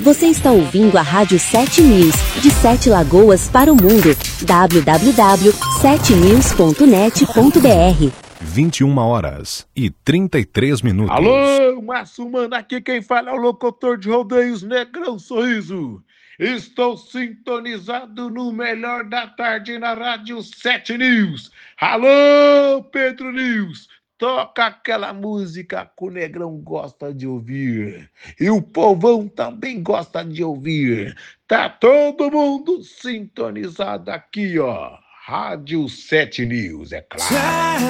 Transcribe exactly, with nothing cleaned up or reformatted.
Você está ouvindo a Rádio sete News, de Sete Lagoas para o mundo. w w w ponto sete news ponto net ponto b r. vinte e uma horas e trinta e três minutos. Alô, Márcio Mano, aqui quem fala é o locutor de rodeios Negrão Sorriso. Estou sintonizado no melhor da tarde na Rádio sete News. Alô, Pedro News, toca aquela música que o Negrão gosta de ouvir. E o povão também gosta de ouvir. Tá todo mundo sintonizado aqui, ó. Rádio sete News, é claro.